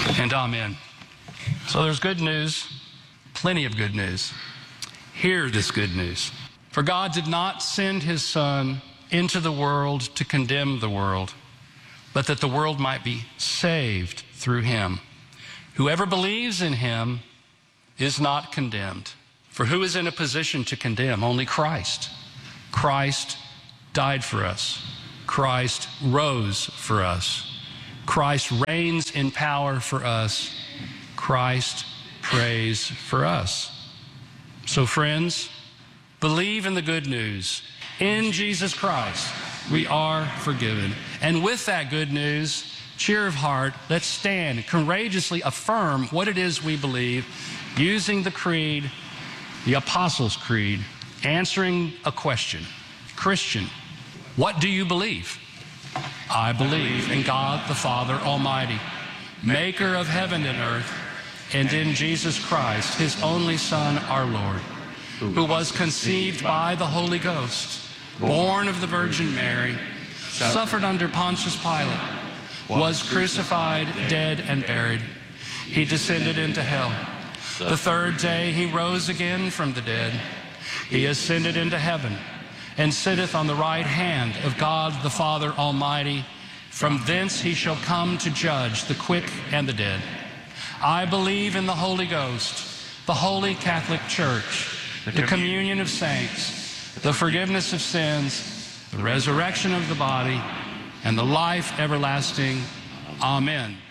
And amen. So there's good news, plenty of good news. Hear this good news. For God did not send his Son into the world to condemn the world, but that the world might be saved through him. Whoever believes in him is not condemned. For who is in a position to condemn? Only Christ. Christ died for us. Christ rose for us. Christ reigns in power for us. Christ prays for us. So friends, believe in the good news. In Jesus Christ, we are forgiven. And with that good news, cheer of heart, let's stand and courageously affirm what it is we believe, using the creed, the Apostles' Creed, answering a question. Christian, what do you believe? I believe in God the Father Almighty, maker of heaven and earth, and in Jesus Christ, his only Son, our Lord, who was conceived by the Holy Ghost, born of the Virgin Mary, suffered under Pontius Pilate, was crucified, dead, and buried. He descended into hell. The third day he rose again from the dead. He ascended into heaven and sitteth on the right hand of God the Father Almighty. From thence he shall come to judge the quick and the dead. I believe in the Holy Ghost, the Holy Catholic Church, the communion of saints, the forgiveness of sins, the resurrection of the body, and the life everlasting. Amen.